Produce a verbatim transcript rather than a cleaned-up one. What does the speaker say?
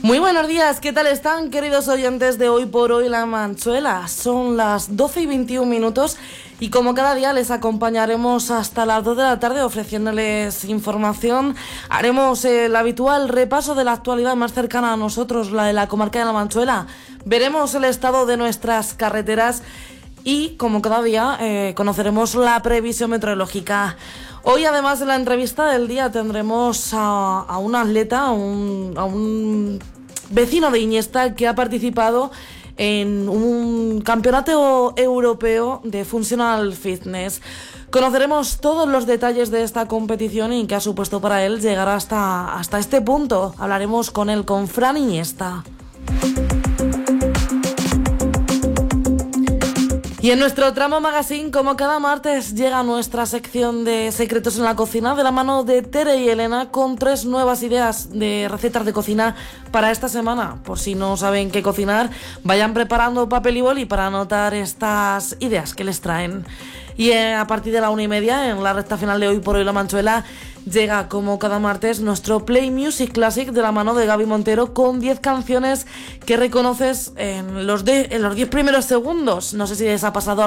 Muy buenos días, ¿qué tal están, queridos oyentes de Hoy por Hoy La Manchuela? Son las doce y veintiún minutos y como cada día les acompañaremos hasta las dos de la tarde ofreciéndoles información. Haremos el habitual repaso de la actualidad más cercana a nosotros, la de la comarca de La Manchuela. Veremos el estado de nuestras carreteras y, como cada día, eh, conoceremos la previsión meteorológica. Hoy, además de la entrevista del día, tendremos a, a un atleta, a un, a un vecino de Iñesta que ha participado en un campeonato europeo de Functional Fitness. Conoceremos todos los detalles de esta competición y qué ha supuesto para él llegar hasta, hasta este punto. Hablaremos con él, con Fran Iñesta. Y en nuestro tramo magazine, como cada martes, llega nuestra sección de Secretos en la Cocina de la mano de Tere y Elena con tres nuevas ideas de recetas de cocina para esta semana. Por si no saben qué cocinar, vayan preparando papel y boli para anotar estas ideas que les traen. Y eh, a partir de la una y media, en la recta final de Hoy por Hoy La Manchuela, llega como cada martes nuestro Play Music Classic de la mano de Gaby Montero con diez canciones que reconoces en los, de, en los diez primeros segundos. No sé si les ha pasado